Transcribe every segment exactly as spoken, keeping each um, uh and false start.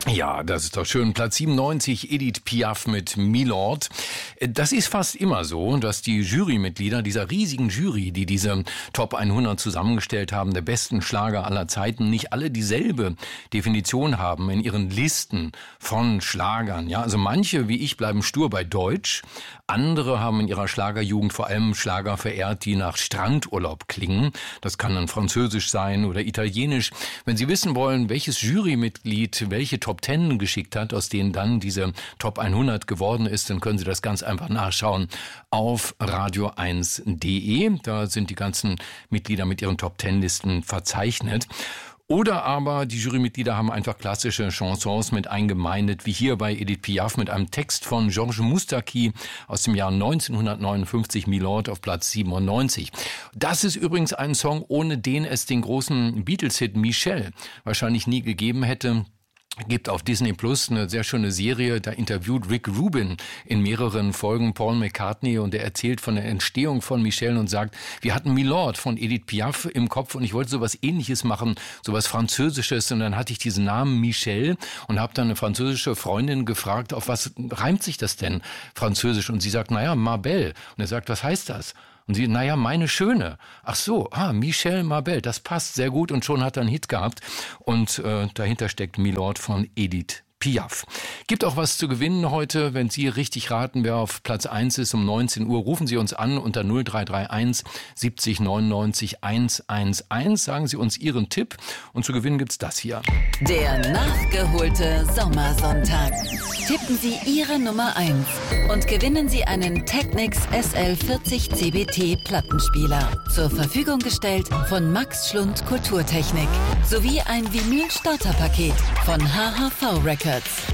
Ja, das ist doch schön. Platz siebenundneunzig, Edith Piaf mit Milord. Das ist fast immer so, dass die Jurymitglieder dieser riesigen Jury, die diese Top hundert zusammengestellt haben, der besten Schlager aller Zeiten, nicht alle dieselbe Definition haben in ihren Listen von Schlagern. Ja, also manche, wie ich, bleiben stur bei Deutsch. Andere haben in ihrer Schlagerjugend vor allem Schlager verehrt, die nach Strandurlaub klingen. Das kann dann Französisch sein oder Italienisch. Wenn Sie wissen wollen, welches Jurymitglied welche Top zehn geschickt hat, aus denen dann diese Top hundert geworden ist, dann können Sie das ganz einfach nachschauen auf radio eins punkt de. Da sind die ganzen Mitglieder mit ihren Top zehn Listen verzeichnet. Oder aber die Jurymitglieder haben einfach klassische Chansons mit eingemeindet, wie hier bei Edith Piaf mit einem Text von Georges Moustaki aus dem Jahr neunzehnhundertneunundfünfzig, Milord auf Platz siebenundneunzig. Das ist übrigens ein Song, ohne den es den großen Beatles-Hit Michelle wahrscheinlich nie gegeben hätte. Gibt auf Disney Plus eine sehr schöne Serie, da interviewt Rick Rubin in mehreren Folgen Paul McCartney und er erzählt von der Entstehung von Michelle und sagt, wir hatten Milord von Edith Piaf im Kopf und ich wollte sowas Ähnliches machen, sowas Französisches und dann hatte ich diesen Namen Michelle und habe dann eine französische Freundin gefragt, auf was reimt sich das denn Französisch? Und sie sagt, naja, Marbelle. Und er sagt, was heißt das? Und sie, naja, meine Schöne. Ach so, ah, Michelle Marbelle, das passt sehr gut und schon hat er einen Hit gehabt. Und äh, dahinter steckt Milord von Edith Piaf. Gibt auch was zu gewinnen heute, wenn Sie richtig raten, wer auf Platz eins ist um neunzehn Uhr. Rufen Sie uns an unter null drei drei eins siebzig neunundneunzig hunderteins. Sagen Sie uns Ihren Tipp und zu gewinnen gibt's das hier. Der nachgeholte Sommersonntag. Tippen Sie Ihre Nummer eins und gewinnen Sie einen Technics S L vierzig C B T Plattenspieler. Zur Verfügung gestellt von Max Schlund Kulturtechnik. Sowie ein Vinyl-Starterpaket von H H V Records.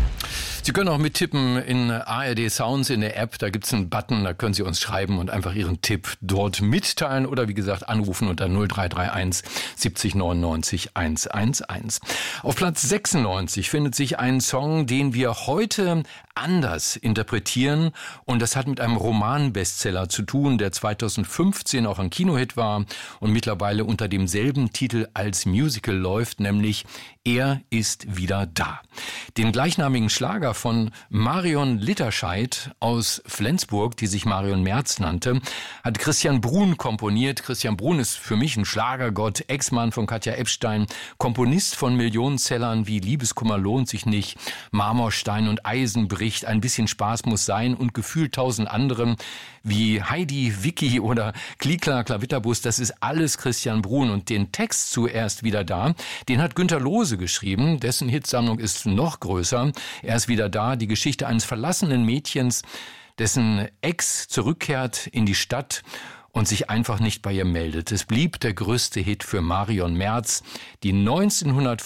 Sie können auch mittippen in A R D Sounds in der App. Da gibt's einen Button, da können Sie uns schreiben und einfach Ihren Tipp dort mitteilen oder wie gesagt anrufen unter null drei drei eins siebzig neunundneunzig hunderteins. Auf Platz sechsundneunzig findet sich ein Song, den wir heute anders interpretieren und das hat mit einem Roman-Bestseller zu tun, der zweitausendfünfzehn auch ein Kinohit war und mittlerweile unter demselben Titel als Musical läuft, nämlich Er ist wieder da. Den gleichnamigen Schlager von Marion Litterscheid aus Flensburg, die sich Marion Merz nannte, hat Christian Bruhn komponiert. Christian Bruhn ist für mich ein Schlagergott, Ex-Mann von Katja Epstein, Komponist von Millionensellern wie Liebeskummer lohnt sich nicht, Marmorstein und Eisen bricht, ein bisschen Spaß muss sein und gefühlt tausend anderen wie Heidi, Vicky oder Klikla, Klavitterbus. Das ist alles Christian Bruhn und den Text zu Er ist wieder da, den hat Günter Lose geschrieben. Dessen Hitsammlung ist noch größer. Er ist wieder da, die Geschichte eines verlassenen Mädchens, dessen Ex zurückkehrt in die Stadt und sich einfach nicht bei ihr meldet. Es blieb der größte Hit für Marion Merz, die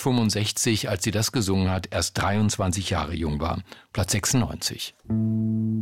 neunzehnhundertfünfundsechzig, als sie das gesungen hat, erst dreiundzwanzig Jahre jung war. Platz sechsundneunzig.